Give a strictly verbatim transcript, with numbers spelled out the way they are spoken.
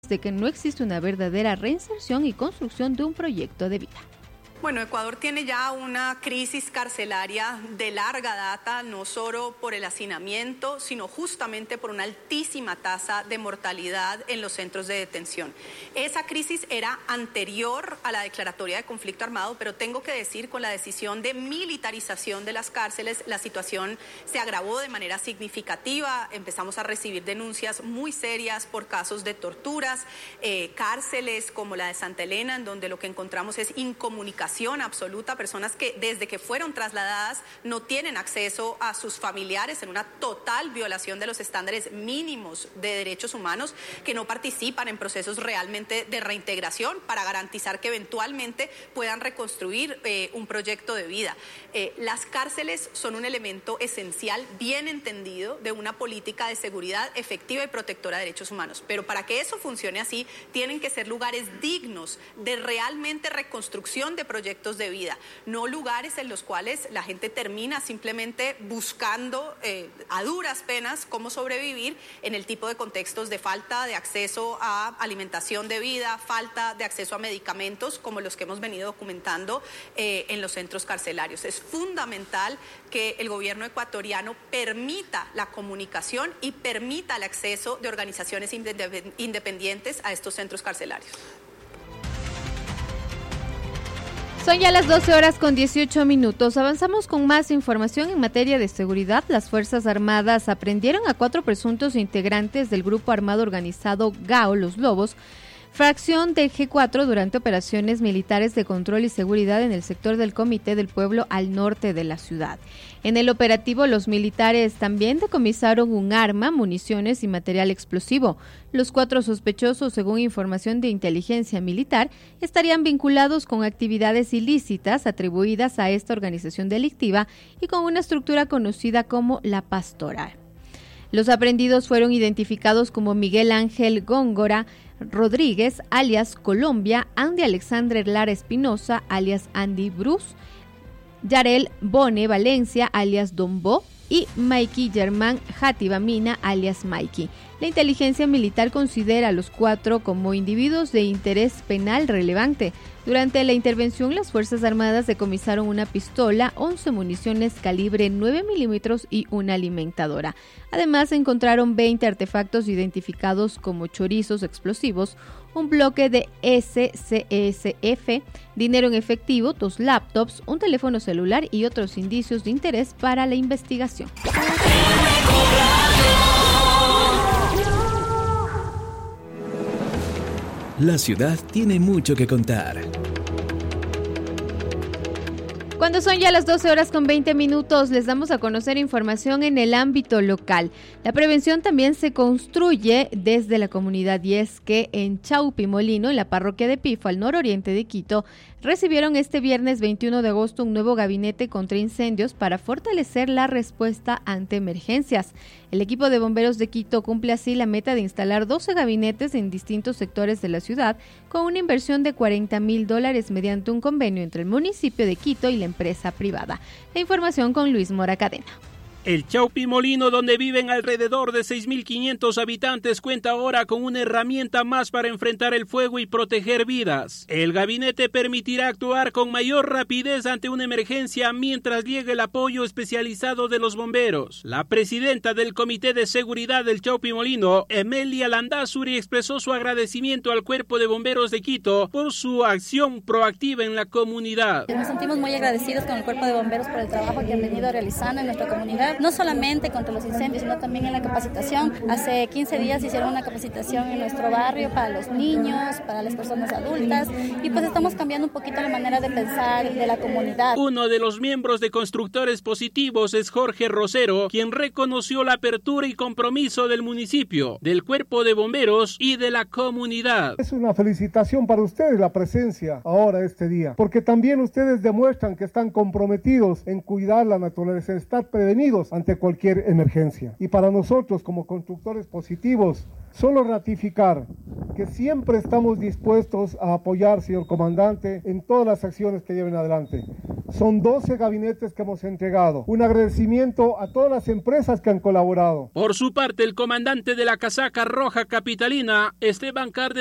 de que no existe una verdadera reinserción y construcción de un proyecto de vida. Bueno, Ecuador tiene ya una crisis carcelaria de larga data, no solo por el hacinamiento, sino justamente por una altísima tasa de mortalidad en los centros de detención. Esa crisis era anterior a la declaratoria de conflicto armado, pero tengo que decir, con la decisión de militarización de las cárceles, la situación se agravó de manera significativa. Empezamos a recibir denuncias muy serias por casos de torturas, eh, cárceles como la de Santa Elena, en donde lo que encontramos es incomunicación absoluta, personas que desde que fueron trasladadas no tienen acceso a sus familiares, en una total violación de los estándares mínimos de derechos humanos, que no participan en procesos realmente de reintegración para garantizar que eventualmente puedan reconstruir eh, un proyecto de vida. Eh, las cárceles son un elemento esencial, bien entendido, de una política de seguridad efectiva y protectora de derechos humanos, pero para que eso funcione así, tienen que ser lugares dignos de realmente reconstrucción de proyectos proyectos de vida, no lugares en los cuales la gente termina simplemente buscando eh, a duras penas cómo sobrevivir en el tipo de contextos de falta de acceso a alimentación de vida, falta de acceso a medicamentos como los que hemos venido documentando eh, en los centros carcelarios. Es fundamental que el gobierno ecuatoriano permita la comunicación y permita el acceso de organizaciones independientes a estos centros carcelarios. Son ya las doce horas con dieciocho minutos. Avanzamos con más información en materia de seguridad. Las Fuerzas Armadas aprendieron a cuatro presuntos integrantes del grupo armado organizado Gao Los Lobos, fracción del G cuatro, durante operaciones militares de control y seguridad en el sector del Comité del Pueblo al norte de la ciudad. En el operativo, los militares también decomisaron un arma, municiones y material explosivo. Los cuatro sospechosos, según información de inteligencia militar, estarían vinculados con actividades ilícitas atribuidas a esta organización delictiva y con una estructura conocida como La Pastoral. Los aprehendidos fueron identificados como Miguel Ángel Góngora Rodríguez, alias Colombia, Andy Alexander Lara Espinosa, alias Andy Bruce, Yarel Bone Valencia, alias Don Bo, y Mikey Germán Jatibamina, alias Mikey. La inteligencia militar considera a los cuatro como individuos de interés penal relevante. Durante la intervención, las Fuerzas Armadas decomisaron una pistola, once municiones calibre nueve milímetros y una alimentadora. Además, encontraron veinte artefactos identificados como chorizos explosivos, un bloque de S C S F, dinero en efectivo, dos laptops, un teléfono celular y otros indicios de interés para la investigación. La ciudad tiene mucho que contar. Cuando son ya las doce horas con veinte minutos, les damos a conocer información en el ámbito local. La prevención también se construye desde la comunidad, y es que en Chaupimolino, en la parroquia de Pifo, al nororiente de Quito, recibieron este viernes veintiuno de agosto un nuevo gabinete contra incendios para fortalecer la respuesta ante emergencias. El equipo de bomberos de Quito cumple así la meta de instalar doce gabinetes en distintos sectores de la ciudad, con una inversión de cuarenta mil dólares mediante un convenio entre el municipio de Quito y la empresa privada. La información con Luis Mora Cadena. El Chaupimolino, donde viven alrededor de seis mil quinientos habitantes, cuenta ahora con una herramienta más para enfrentar el fuego y proteger vidas. El gabinete permitirá actuar con mayor rapidez ante una emergencia mientras llegue el apoyo especializado de los bomberos. La presidenta del Comité de Seguridad del Chaupimolino, Emelia Landazuri, expresó su agradecimiento al Cuerpo de Bomberos de Quito por su acción proactiva en la comunidad. Nos sentimos muy agradecidos con el Cuerpo de Bomberos por el trabajo que han venido realizando en nuestra comunidad, no solamente contra los incendios, sino también en la capacitación. Hace quince días hicieron una capacitación en nuestro barrio para los niños, para las personas adultas, y pues estamos cambiando un poquito la manera de pensar de la comunidad. Uno de los miembros de Constructores Positivos es Jorge Rosero, quien reconoció la apertura y compromiso del municipio, del Cuerpo de Bomberos y de la comunidad. Es una felicitación para ustedes la presencia ahora este día, porque también ustedes demuestran que están comprometidos en cuidar la naturaleza, en estar prevenidos ante cualquier emergencia. Y para nosotros, como Constructores Positivos, solo ratificar que siempre estamos dispuestos a apoyar, señor comandante, en todas las acciones que lleven adelante. Son doce gabinetes que hemos entregado. Un agradecimiento a todas las empresas que han colaborado. Por su parte, el comandante de la casaca roja capitalina, Esteban Cárdenas,